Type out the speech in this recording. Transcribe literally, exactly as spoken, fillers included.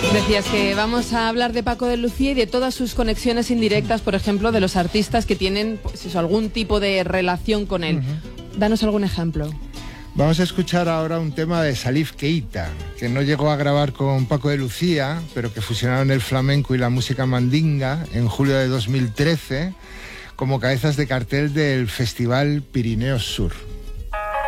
Decías que vamos a hablar de Paco de Lucía y de todas sus conexiones indirectas, por ejemplo, de los artistas que tienen pues, eso, algún tipo de relación con él. Uh-huh. Danos algún ejemplo. Vamos a escuchar ahora un tema de Salif Keita, que no llegó a grabar con Paco de Lucía, pero que fusionaron el flamenco y la música mandinga en julio de dos mil trece como cabezas de cartel del Festival Pirineos Sur.